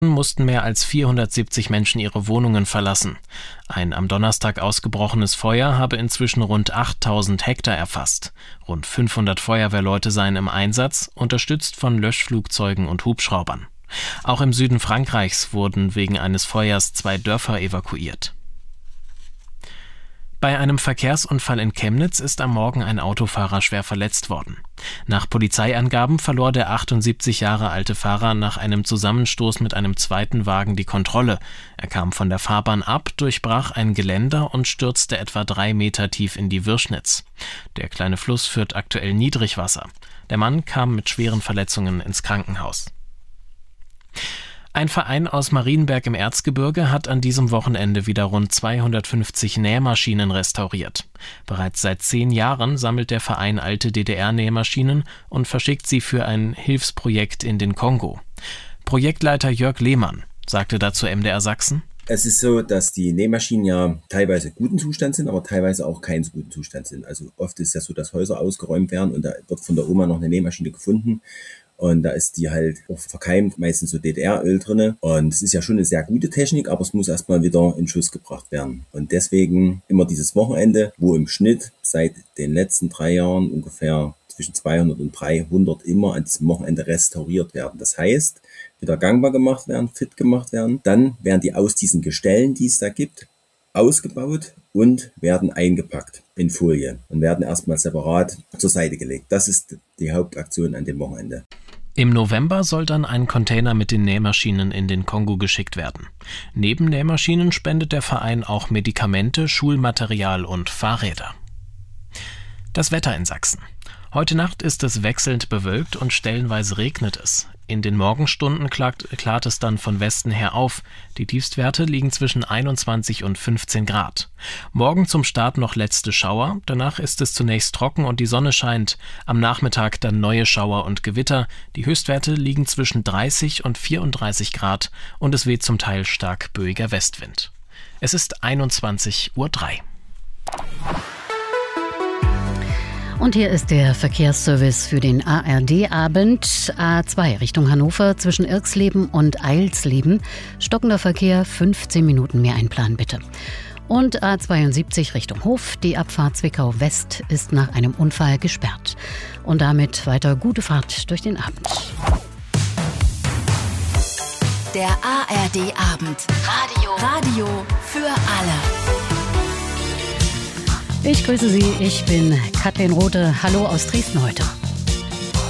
mussten mehr als 470 Menschen ihre Wohnungen verlassen. Ein am Donnerstag ausgebrochenes Feuer habe inzwischen rund 8000 Hektar erfasst. Rund 500 Feuerwehrleute seien im Einsatz, unterstützt von Löschflugzeugen und Hubschraubern. Auch im Süden Frankreichs wurden wegen eines Feuers 2 Dörfer evakuiert. Bei einem Verkehrsunfall in Chemnitz ist am Morgen ein Autofahrer schwer verletzt worden. Nach Polizeiangaben verlor der 78 Jahre alte Fahrer nach einem Zusammenstoß mit einem zweiten Wagen die Kontrolle. Er kam von der Fahrbahn ab, durchbrach ein Geländer und stürzte etwa 3 Meter tief in die Wirschnitz. Der kleine Fluss führt aktuell Niedrigwasser. Der Mann kam mit schweren Verletzungen ins Krankenhaus. Ein Verein aus Marienberg im Erzgebirge hat an diesem Wochenende wieder rund 250 Nähmaschinen restauriert. Bereits seit 10 Jahren sammelt der Verein alte DDR-Nähmaschinen und verschickt sie für ein Hilfsprojekt in den Kongo. Projektleiter Jörg Lehmann sagte dazu MDR Sachsen: Es ist so, dass die Nähmaschinen ja teilweise guten Zustand sind, aber teilweise auch keinen so guten Zustand sind. Also oft ist es ja so, dass Häuser ausgeräumt werden und da wird von der Oma noch eine Nähmaschine gefunden. Und da ist die halt auch verkeimt, meistens so DDR-Öl drinne. Und es ist ja schon eine sehr gute Technik, aber es muss erstmal wieder in Schuss gebracht werden. Und deswegen immer dieses Wochenende, wo im Schnitt seit den letzten 3 Jahren ungefähr zwischen 200 und 300 immer an diesem Wochenende restauriert werden. Das heißt, wieder gangbar gemacht werden, fit gemacht werden. Dann werden die aus diesen Gestellen, die es da gibt, ausgebaut und werden eingepackt in Folie und werden erstmal separat zur Seite gelegt. Das ist die Hauptaktion an dem Wochenende. Im November soll dann ein Container mit den Nähmaschinen in den Kongo geschickt werden. Neben Nähmaschinen spendet der Verein auch Medikamente, Schulmaterial und Fahrräder. Das Wetter in Sachsen. Heute Nacht ist es wechselnd bewölkt und stellenweise regnet es. In den Morgenstunden klart es dann von Westen her auf. Die Tiefstwerte liegen zwischen 21 und 15 Grad. Morgen zum Start noch letzte Schauer. Danach ist es zunächst trocken und die Sonne scheint. Am Nachmittag dann neue Schauer und Gewitter. Die Höchstwerte liegen zwischen 30 und 34 Grad und es weht zum Teil stark böiger Westwind. Es ist 21:03 Uhr. Und hier ist der Verkehrsservice für den ARD-Abend. A2 Richtung Hannover zwischen Irxleben und Eilsleben. Stockender Verkehr, 15 Minuten mehr einplanen bitte. Und A72 Richtung Hof. Die Abfahrt Zwickau West ist nach einem Unfall gesperrt. Und damit weiter gute Fahrt durch den Abend. Der ARD-Abend. Radio für alle. Ich grüße Sie, ich bin Kathleen Rothe. Hallo aus Dresden heute.